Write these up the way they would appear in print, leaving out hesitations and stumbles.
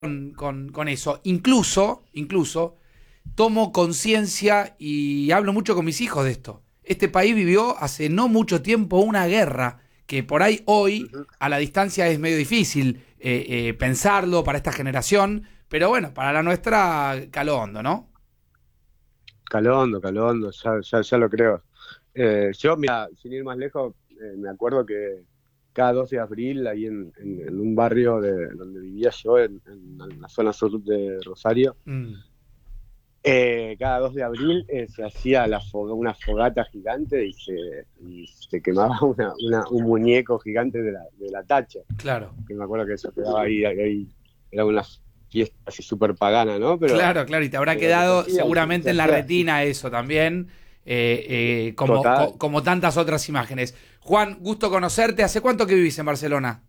con eso. Incluso tomo conciencia y hablo mucho con mis hijos de esto. Este país vivió hace no mucho tiempo una guerra que por ahí hoy a la distancia es medio difícil pensarlo para esta generación, pero bueno, para la nuestra caló hondo, ¿no? Caló hondo, ya lo creo. Yo, mira, sin ir más lejos, me acuerdo que cada 2 de abril, ahí en un barrio donde vivía yo, en la zona sur de Rosario, cada 2 de abril se hacía una fogata gigante y se quemaba un muñeco gigante de la tacha. Claro. Que me acuerdo que eso quedaba ahí era una fiesta así súper pagana, ¿no? Pero, claro, y te habrá quedado seguramente en la retina eso también, como tantas otras imágenes. Juan, gusto conocerte. ¿Hace cuánto que vivís en Barcelona?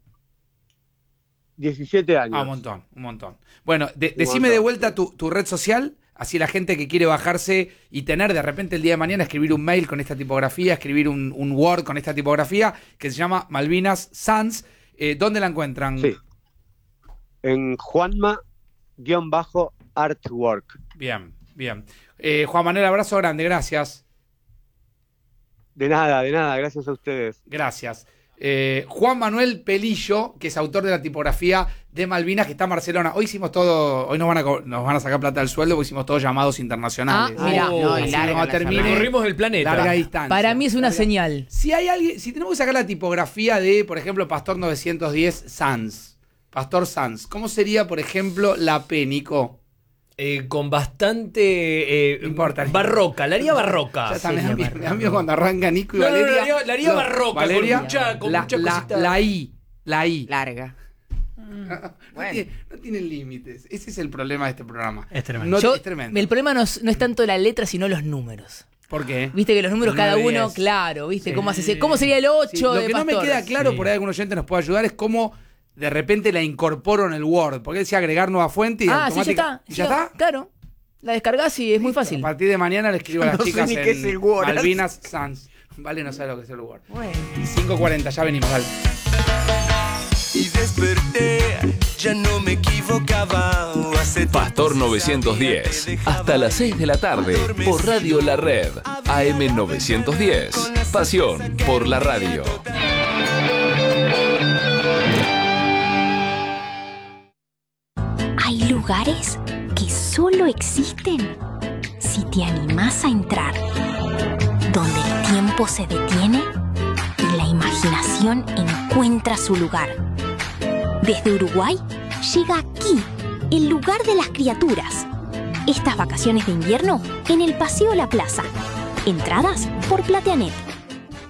17 años. Un montón. Bueno, decime de vuelta tu red social, así la gente que quiere bajarse y tener de repente el día de mañana, escribir un mail con esta tipografía, escribir un Word con esta tipografía, que se llama Malvinas Sans. ¿Dónde la encuentran? Sí. En Juanma_Artwork. Bien. Juan Manuel, abrazo grande, gracias. De nada, gracias a ustedes. Gracias. Juan Manuel Pelillo, que es autor de la tipografía de Malvinas, que está en Barcelona. Hoy hicimos todo, hoy nos van a sacar plata del sueldo porque hicimos todos llamados internacionales. Mira, recorrimos el planeta. Larga distancia. Para mí es una señal. Si tenemos que sacar la tipografía de, por ejemplo, Pastor 910 Sans, Pastor Sans, ¿cómo sería, por ejemplo, la P, Nico? Con bastante barroca, la haría barroca. Ya está, me da miedo cuando arranca Nico y Valeria. La haría barroca, Valeria, con mucha cosita. La I. Larga. No tienen límites. Ese es el problema de este programa. Es tremendo. Es tremendo. El problema no es tanto la letra, sino los números. ¿Por qué? Viste que los números cada uno, 10. claro, viste, Sí. ¿cómo sería el 8 Sí. Lo de que no me Pastor? queda claro, por ahí algún oyente nos puede ayudar, es cómo de repente la incorporo en el Word. Porque decía agregar nueva fuente y Sí, automática. ya está. Claro. La descargas y es muy fácil. A partir de mañana le escribo a las chicas sé ni qué es el Word. Malvinas Sans. Vale, no sabe lo que es el Word. Bueno. 5:40, ya venimos, dale. Y desperté, ya no me equivocaba. Pastor 910, hasta las 6 de la tarde, por Radio La Red, AM 910. Pasión por la radio. Hay lugares que solo existen si te animás a entrar, donde el tiempo se detiene y la imaginación encuentra su lugar. Desde Uruguay llega aquí, el lugar de las criaturas. Estas vacaciones de invierno en el Paseo La Plaza. Entradas por Plateanet.